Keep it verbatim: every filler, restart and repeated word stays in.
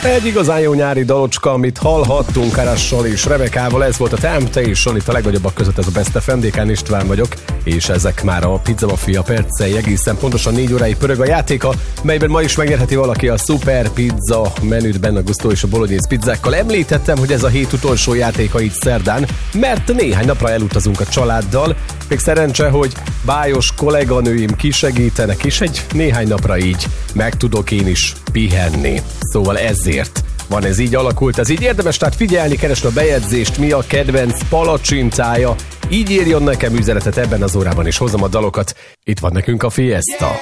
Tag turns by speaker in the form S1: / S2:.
S1: Egy igazán jó nyári dalocska, amit hallhattunk Karassal és Rebekával, ez volt a Temptation, itt a legnagyobbak között ez a Best ef em, dé ká István vagyok, és ezek már a Pizza Mafia percei, egészen pontosan négy óráig pörög a játéka, melyben ma is megnyerheti valaki a Super Pizza menüt benne a Gusto és a bolognese pizzákkal. Említettem, hogy ez a hét utolsó játéka így szerdán, mert néhány napra elutazunk a családdal, még szerencse, hogy bájos kolléganőim kisegítenek, és egy néhány napra így meg tudok én is pihenni. Szóval ezért van ez így, alakult ez így. Érdemes tehát figyelni, keresni a bejegyzést, mi a kedvenc palacsintája. Így írjon nekem üzenetet ebben az órában, és hozom a dalokat. Itt van nekünk a Fiesta.